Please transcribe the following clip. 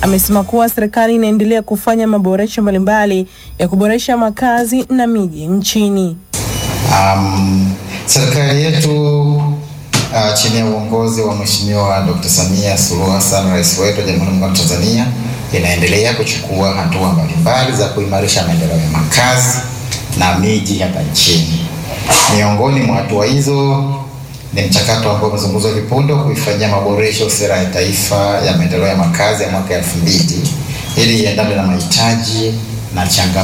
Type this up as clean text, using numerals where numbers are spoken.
amesema kuwa serikali inaendelea kufanya maboresho mbalimbali ya kuboresha makazi na miji nchini. Serikali yetu chini ya uongozi wa Mheshimiwa Dr. Samia Suluhu Hassan, Rais wetu wa Jamhuri ya Muungano wa Tanzania, inaendelea kuchukua hatua mbalimbali za kuimarisha maendeleo ya makazi na miji hapa nchini. Miongoni mwa hatua hizo ni mchakato ambao umezungumzwa hivi punde kuifanyia maboresho sera ya taifa ya maendeleo ya makazi ya mwaka 2000 ili iendane na mahitaji na changamoto